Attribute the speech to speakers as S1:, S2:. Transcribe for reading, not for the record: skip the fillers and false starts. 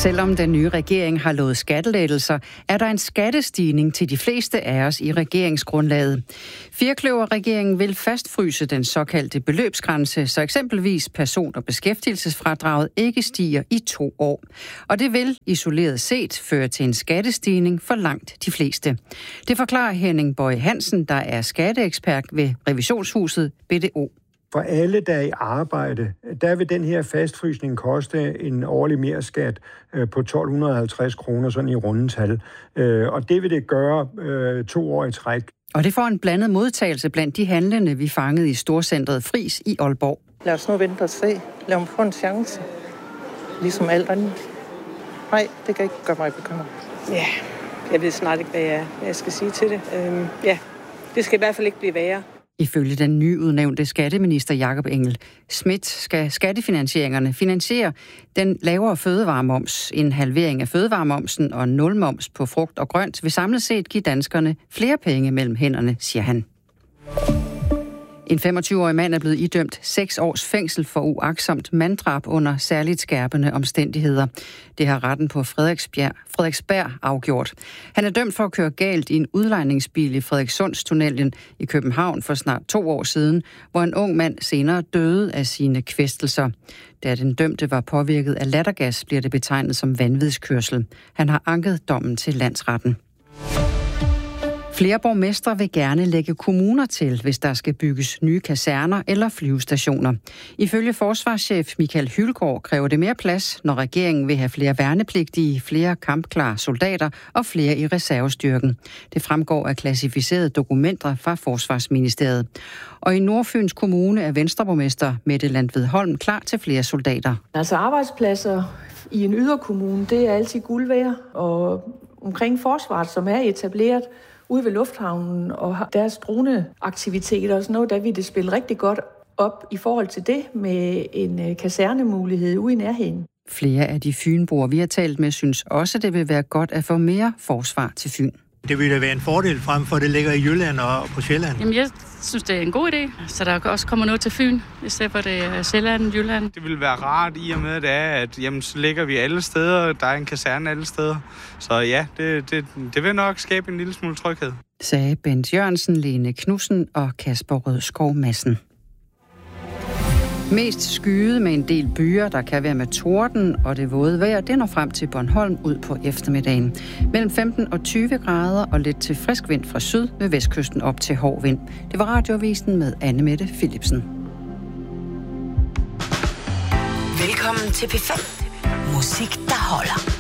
S1: Selvom den nye regering har lovet skattelettelser, er der en skattestigning til de fleste af os i regeringsgrundlaget. Firkløver-regeringen vil fastfryse den såkaldte beløbsgrænse, så eksempelvis person- og beskæftigelsesfradraget ikke stiger i 2 år. Og det vil isoleret set føre til en skattestigning for langt de fleste. Det forklarer Henning Boye Hansen, der er skatteekspert ved revisionshuset BDO.
S2: For alle, der er i arbejde, der vil den her fastfrysning koste en årlig merskat på 1.250 kroner, sådan i rundetal. Og det vil det gøre 2 år i træk.
S1: Og det får en blandet modtagelse blandt de handlende, vi fangede i storcentret Friis i Aalborg.
S3: Lad os nu vente og se. Lad mig få en chance. Ligesom alt andet. Nej, det kan ikke gøre mig bekymret.
S4: Ja, jeg ved snart ikke, hvad jeg skal sige til det. Det skal i hvert fald ikke blive værre.
S1: Ifølge den nyudnævnte skatteminister Jakob Engel-Schmidt skal skattefinansieringerne finansiere den lavere fødevaremoms. En halvering af fødevaremomsen og nulmoms på frugt og grønt vil samlet set give danskerne flere penge mellem hænderne, siger han. En 25-årig mand er blevet idømt 6 års fængsel for uagtsomt manddrab under særligt skærpende omstændigheder. Det har retten på Frederiksberg afgjort. Han er dømt for at køre galt i en udlejningsbil i Frederikssundstunnelen i København for snart 2 år siden, hvor en ung mand senere døde af sine kvæstelser. Da den dømte var påvirket af lattergas, bliver det betegnet som vanvidskørsel. Han har anket dommen til landsretten. Flere borgmestre vil gerne lægge kommuner til, hvis der skal bygges nye kaserner eller flyvestationer. Ifølge forsvarschef Michael Hylgaard kræver det mere plads, når regeringen vil have flere værnepligtige, flere kampklare soldater og flere i reservestyrken. Det fremgår af klassificerede dokumenter fra Forsvarsministeriet. Og i Nordfyns Kommune er Venstreborgmester Mette Landved Holm klar til flere soldater.
S5: Altså arbejdspladser i en yderkommune, det er altid guld værd, og omkring forsvaret, som er etableret ude ved lufthavnen og deres droneaktiviteter og sådan noget, der vil det spille rigtig godt op i forhold til det med en kasernemulighed ude i nærheden.
S1: Flere af de fynboer, vi har talt med, synes også, det vil være godt at få mere forsvar til Fyn.
S6: Det ville da være en fordel frem for, det ligger i Jylland og på Sjælland.
S7: Jamen, jeg synes, det er en god idé, så der også kommer noget til Fyn, i stedet for det er Sjælland, Jylland.
S8: Det ville være rart i og med, at jamen, så ligger vi alle steder, der er en kaserne alle steder. Så ja, det vil nok skabe en lille smule tryghed.
S1: Sagde Bent Jørgensen, Lene Knudsen og Kasper Rødskov Madsen. Mest skyet med en del byer, der kan være med torden og det våde vejr, det når frem til Bornholm ud på eftermiddagen. Mellem 15 og 20 grader og lidt til frisk vind fra syd ved vestkysten op til hård vind. Det var Radioavisen med Anne-Mette Philipsen.
S9: Velkommen til P5. Musik, der holder.